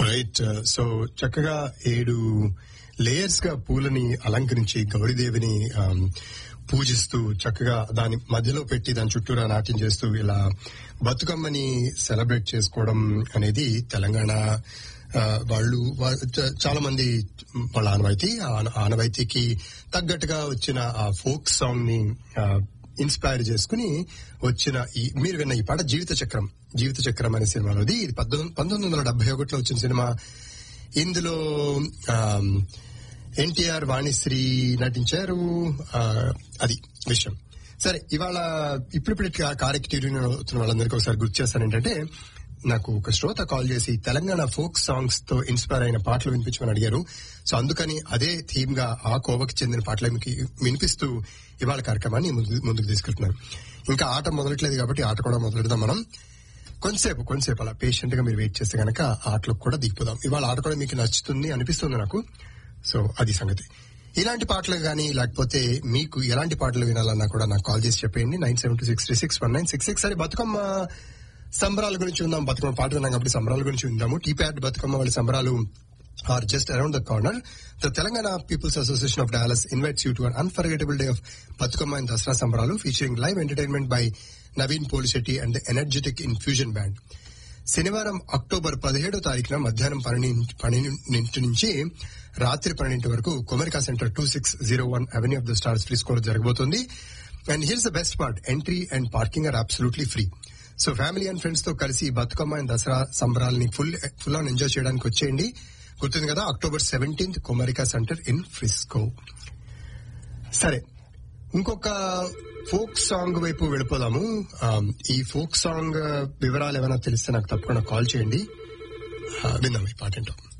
Right. So చక్కగా 7 layers గా పూలని అలంకరించి గౌరీదేవిని పూజిస్తూ చక్కగా దాని మధ్యలో పెట్టి దాని చుట్టూరా నాట్యం చేస్తూ ఇలా బతుకమ్మని సెలబ్రేట్ చేసుకోవడం అనేది తెలంగాణ వాళ్ళు చాలా మంది వాళ్ళ ఆనవాయితీకి తగ్గట్టుగా వచ్చిన ఆ ఫోక్ సాంగ్ ని ఇన్స్పైర్ చేసుకుని వచ్చిన మీరు విన్న ఈ పాట జీవిత చక్రం అనే సినిమాలోది. ఇది 1971లో వచ్చిన సినిమా. ఇందులో ఎన్టీఆర్, వాణిశ్రీ నటించారు. అది విషయం. సరే, ఇవాళ ఇప్పుడు కార్యక్రమం అవుతున్న వాళ్ళందరికీ ఒకసారి గుర్తు చేస్తాను ఏంటంటే, నాకు ఒక శ్రోత కాల్ చేసి తెలంగాణ ఫోక్ సాంగ్స్ తో ఇన్స్పైర్ అయిన పాటలు వినిపించమని అడిగారు. సో అందుకని అదే థీమ్ గా ఆ కోవకి చెందిన పాటలు వినిపిస్తూ ఇవాళ కార్యక్రమాన్ని ముందుకు తీసుకెళ్తున్నాను. ఇంకా ఆట మొదలట్లేదు కాబట్టి ఆట కూడా మొదలెడదాం మనం. కొంతసేపు అలా పేషెంట్ గా మీరు వెయిట్ చేస్తే కనుక ఆటలకు కూడా దిగిపోదాం. ఇవాళ ఆట కూడా మీకు నచ్చుతుంది అనిపిస్తుంది నాకు. సో అది సంగతి. ఇలాంటి పాటలు కానీ లేకపోతే మీకు ఎలాంటి పాటలు వినాలన్నా కూడా నాకు కాల్ చేసి చెప్పేయండి. 9726361966. సరే, బతుకమ్మ సంబరాల గురించి ఉందాం. బతుకమ్మ పాట విన్నాం కాబట్టి సంబరాల గురించి ఉందాము. టీప్యాడ్ బతుకమ్మ వాళ్ళ సంబరాలు are just around the corner. The Telangana People's Association of Dallas invites you to an unforgettable day of Batukama and Dasra Sambralu featuring live entertainment by Naveen Polishetty and the Energetic Infusion Band. శనివారం October 17వ తారీఖున మధ్యాహ్నం 12 నుంచి రాత్రి 12 వరకు Comerica centre 2601 avenue of the stars ఫ్రిస్కోలో జరగబోతోంది. And here's the best part, entry and parking are absolutely free. So family and friends తో కలిసి Bathukamma and Dasara సంబరాలని full on enjoy చేయడానికి వచ్చేయండి. గుర్తుంది కదా, October 17th Comerica centre in Frisco. సరే, ఇంకొక folk song వైపు వెళ్ళిపోదాము. ఈ ఫోక్ సాంగ్ వివరాలు ఏమైనా తెలిస్తే నాకు తప్పకుండా కాల్ చేయండి. విందాం ఈ పాట ఏంటో.